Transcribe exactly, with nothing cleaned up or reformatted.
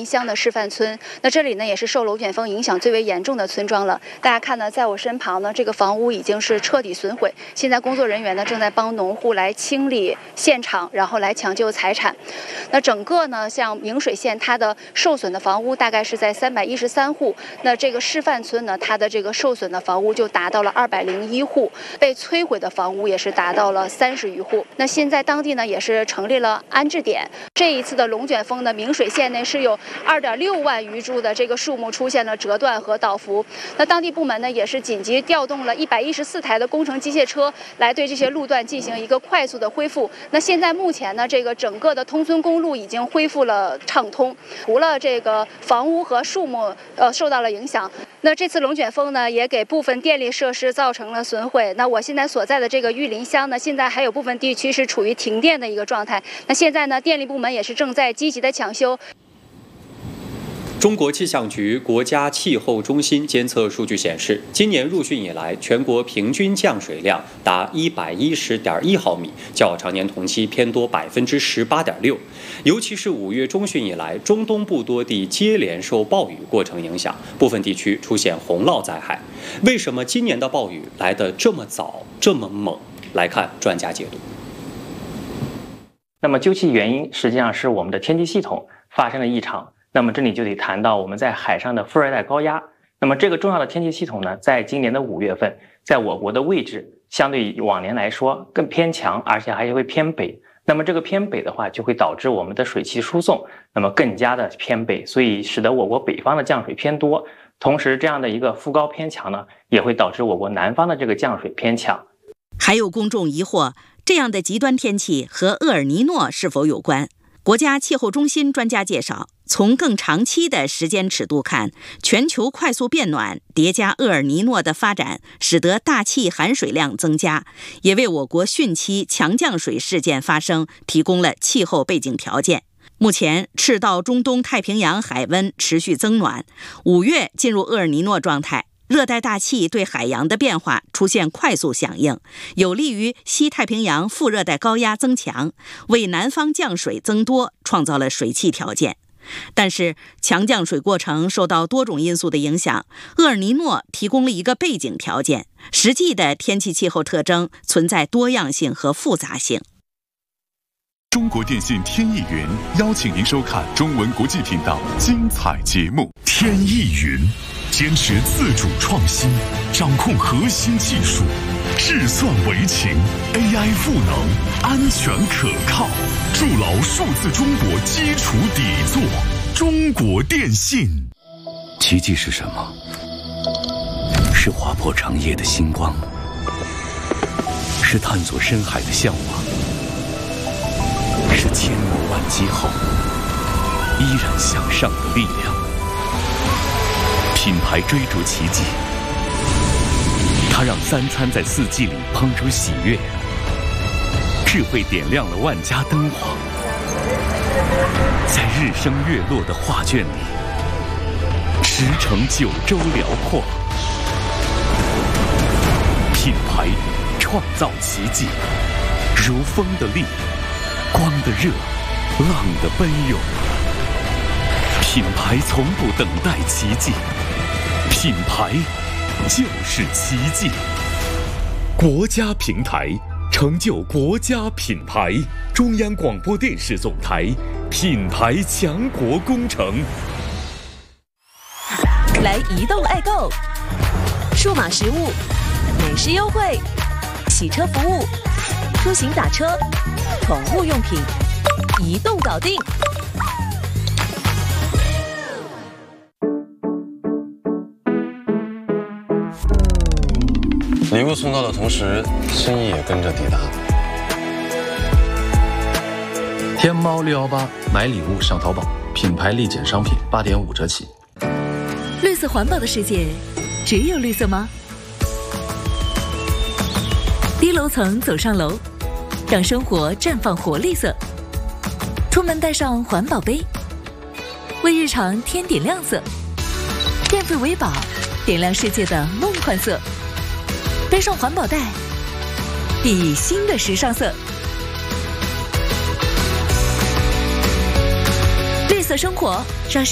林乡的示范村。那这里呢也是受龙卷风影响最为严重的村庄了。大家看呢，在我身旁呢，这个房屋已经是彻底损毁。现在工作人员呢正在帮农户来清理现场，然后来抢救财产。那整个呢，像明水县它的受损的房屋大概是在三百一十三户。那这个示范村呢，它的这个受损的房屋就达到了二百零一户，被摧毁的房屋也是达到了三十余户。那现在当地呢也是成立了安置点。这一次的龙卷风呢，明水县内是有二点六万余株的这个树木出现了折断和倒伏。那当地部门呢也是紧急调动了一百一十四台的工程机械车来对这些路段进行一个快速的恢复。那现在目前呢，这个整个的通村公路已经恢复了畅通，除了这个房屋和树木呃受到了影响。那这次龙卷风呢，也给部分电力设施造成了损毁。那我现在所在的这个玉林乡呢，现在还有部分地区是处于停电的一个状态。那现在呢，电力部门也是正在积极的抢修。 中国气象局国家气候中心监测数据显示，今年入汛以来，全国平均降水量达一百一十点一毫米，较常年同期偏多百分之十八点六。尤其是五月中旬以来，中东部多地接连受暴雨过程影响，部分地区出现洪涝灾害。为什么今年的暴雨来得这么早、这么猛？来看专家解读。 那么究其原因，实际上是我们的天气系统发生了异常。那么这里就得谈到我们在海上的副热带高压。那么这个重要的天气系统呢，在今年的五月份，在我国的位置相对于往年来说更偏强，而且还会偏北。那么这个偏北的话，就会导致我们的水汽输送那么更加的偏北，所以使得我国北方的降水偏多。同时，这样的一个副高偏强呢，也会导致我国南方的这个降水偏强。 还有公众疑惑，这样的极端天气和厄尔尼诺是否有关？国家气候中心专家介绍，从更长期的时间尺度看，全球快速变暖叠加厄尔尼诺的发展，使得大气含水量增加，也为我国汛期强降水事件发生提供了气候背景条件。目前，赤道中东太平洋海温持续增暖，五月进入厄尔尼诺状态。热带大气对海洋的变化出现快速响应，有利于西太平洋副热带高压增强，为南方降水增多创造了水汽条件。但是强降水过程受到多种因素的影响，厄尔尼诺提供了一个背景条件，实际的天气气候特征存在多样性和复杂性。 中国电信天翼云邀请您收看中文国际频道精彩节目。天翼云坚持自主创新，掌控核心技术，智算为情 ，A I 赋能，安全可靠，筑牢数字中国基础底座。中国电信。 奇迹是什么？是划破长夜的星光，是探索深海的向往，是千磨万击后依然向上的力量。品牌追逐奇迹，它让三餐在四季里烹出喜悦，智慧点亮了万家灯火，在日升月落的画卷里驰骋九州辽阔。品牌创造奇迹，如风的力，光的热，浪的奔涌。品牌从不等待奇迹，品牌就是奇迹。国家平台成就国家品牌，中央广播电视总台品牌强国工程。 来移动爱购，数码实物、美食优惠、洗车服务、出行打车、宠物用品，移动搞定。 礼物送到的同时，生意也跟着抵达。 天猫六一八买礼物上淘宝，品牌立减商品八点五折起。 绿色环保的世界，只有绿色吗？低楼层走上楼，让生活绽放活力色。出门带上环保杯，为日常添点亮色。电费为宝，点亮世界的梦幻色。背上环保袋，熠熠新的时尚色。绿色生活，让